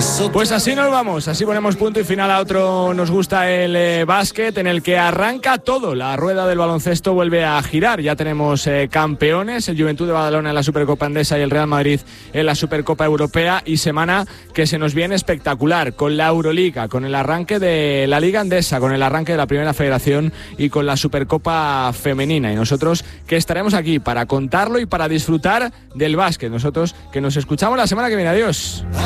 Pues así nos vamos, así ponemos punto y final a otro Nos Gusta el Básquet, en el que arranca todo. La rueda del baloncesto vuelve a girar. Ya tenemos campeones, el Juventud de Badalona en la Supercopa Endesa y el Real Madrid en la Supercopa Europea, y semana que se nos viene espectacular, con la Euroliga, con el arranque de la Liga Endesa, con el arranque de la Primera Federación y con la Supercopa Femenina. Y nosotros que estaremos aquí para contarlo y para disfrutar del básquet. Nosotros que nos escuchamos la semana que viene. Adiós.